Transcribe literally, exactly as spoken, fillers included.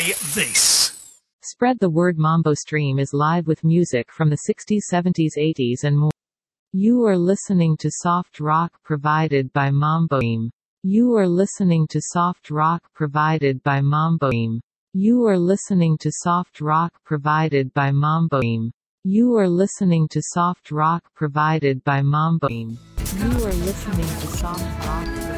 Play this. Spread the word. Mambo Stream is live with music from the sixties, seventies, eighties and more. You are listening to soft rock provided by Mambo Stream. You are listening to soft rock provided by Mambo Stream. You are listening to soft rock provided by Mambo Stream. You are listening to soft rock provided by Mambo Stream. You are listening to soft rock